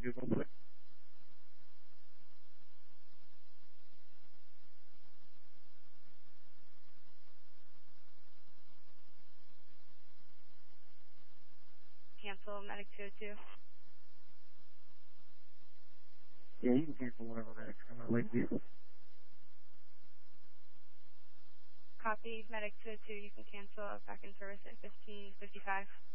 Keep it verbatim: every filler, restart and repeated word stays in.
you real quick. Cancel Medic two oh two. Yeah, you can cancel whatever Medic. I'm not late vehicle. Copy Medic two oh two. You can cancel back in service at fifteen fifty-five.